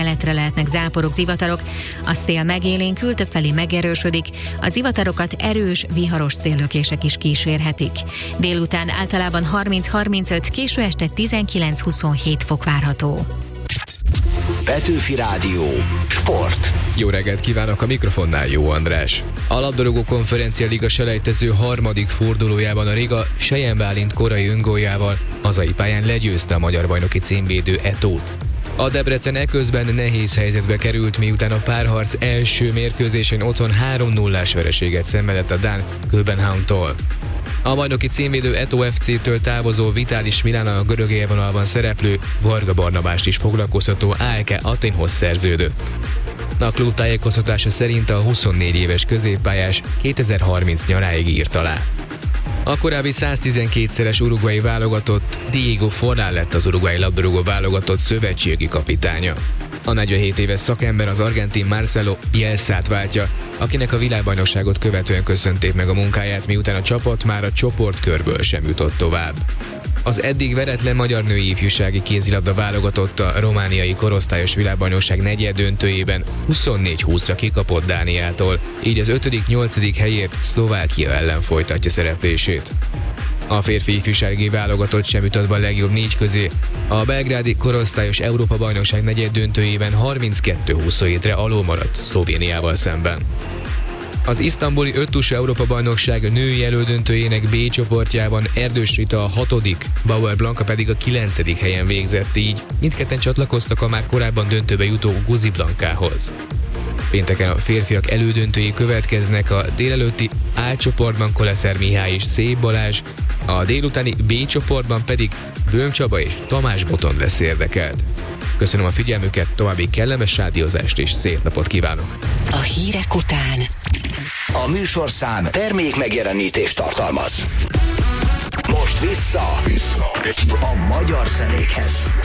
keletre lehetnek záporok, zivatarok, a szél megélénkül, többfelé megerősödik, a zivatarokat erős, viharos széllökések is kísérhetik. Délután általában 30-35, késő este 19-27 fok várható. Petőfi Rádió. Sport. Jó reggelt kívánok, a mikrofonnál Jó András. A labdarúgó konferencia liga selejtező harmadik fordulójában a Riga Sejen Bálint korai öngóljával hazai pályán legyőzte a magyar bajnoki címvédő Etót. A Debrecen eközben nehéz helyzetbe került, miután a párharc első mérkőzésén otthon 3-0-ás vereséget szenvedett a dán Köbenhavntól. A bajnoki címvédő Eto FC-től távozó Vitalis Milán a görög élvonalban szereplő Varga Barnabást is foglalkoztató AEK Athénhoz szerződött. A klub tájékoztatása szerint a 24 éves középpályás 2030 nyaráig írt alá. A korábbi 112-szeres uruguayi válogatott Diego Forlán lett az uruguayi labdarúgó válogatott szövetségi kapitánya. A 47 éves szakember az argentin Marcelo Bielsát váltja, akinek a világbajnokságot követően köszönték meg a munkáját, miután a csapat már a csoportkörből sem jutott tovább. Az eddig veretlen magyar női ifjúsági kézilabda válogatott a romániai korosztályos világbajnokság negyeddöntőjében 24-20-ra kikapott Dániától, így az 5.-8. helyért Szlovákia ellen folytatja szereplését. A férfi ifjúsági válogatott sem jutott be a legjobb 4 közé. A belgrádi korosztályos Európa-bajnokság negyeddöntőjében 32-27-re alul maradt Szlovéniával szemben. Az isztambuli 5-tus Európa-bajnokság női elődöntőjének B csoportjában Erdős Rita a 6., Bauer Blanka pedig a 9. helyen végzett, így mindketten csatlakoztak a már korábban döntőbe jutó Guzi Blankához. Pénteken a férfiak elődöntői következnek, a délelőtti A csoportban Koleszer Mihály és Szép Balázs, a délutáni B csoportban pedig Böhm Csaba és Tamás Botond lesz érdekelt. Köszönöm a figyelmüket, további kellemes rádiózást és szép napot kívánok! A hírek után a műsorszám termék megjelenítést tartalmaz. Most vissza a magyar zenékhez.